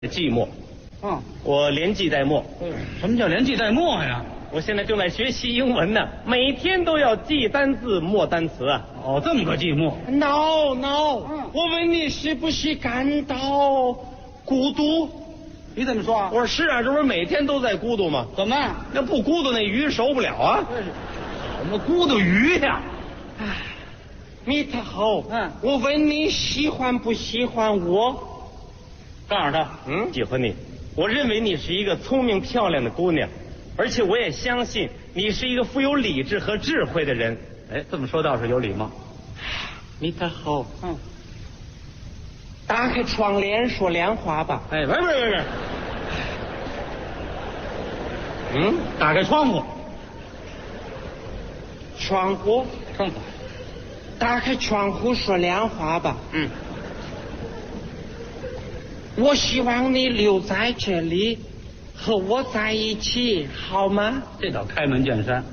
寂寞。我连记带默。 什么叫连记带默呀？ 我现在正在学习英文呢，每天都要记单字默单词啊。 哦，这么个寂寞。 No，我问你是不是感到孤独？ 你怎么说啊？ 我说是啊，这不是每天都在孤独吗？ 怎么？ 那不孤独那鱼熟不了啊。 什么孤独鱼呀？ 米特侯，我问你喜欢不喜欢我？ 告诉他， 喜欢你。我认为你是一个聪明漂亮的姑娘，而且我也相信你是一个富有理智和智慧的人。 哎，这么说倒是有礼貌。 米特侯，打开窗帘说亮话吧。 哎，不是，打开窗户， 窗户， 窗户， 打开窗户说亮话吧。我希望你留在这里，和我在一起，好吗？ 这叫开门见山。